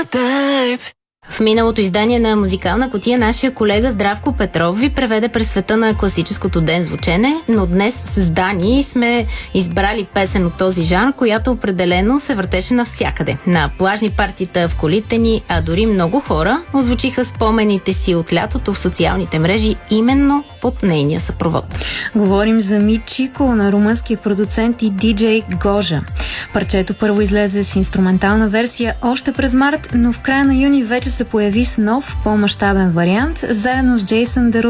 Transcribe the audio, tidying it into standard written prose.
В миналото издание на Музикална кутия нашия колега Здравко Петров ви преведе през света на класическото ден звучене, но днес с Дани сме избрали песен от този жанр, която определено се въртеше навсякъде. На плажни партита, в колите ни, а дори много хора озвучиха спомените си от лятото в социалните мрежи именно под нейния съпровод. Говорим за Мичико на румънския продуцент и диджей Гожа. Парчето първо излезе с инструментална версия още през март, но в края на юни вече се появи с нов, по-мащабен вариант, заедно с Джейсън Деруло.